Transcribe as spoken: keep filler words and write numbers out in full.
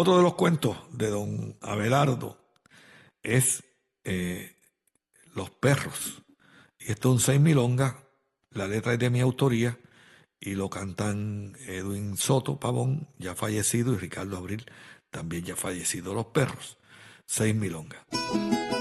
Otro de los cuentos de don Abelardo es eh, Los perros. Y esto es un seis milongas, la letra es de mi autoría y lo cantan Edwin Soto Pavón, ya fallecido, y Ricardo Abril, también ya fallecido. Los perros, seis milongas.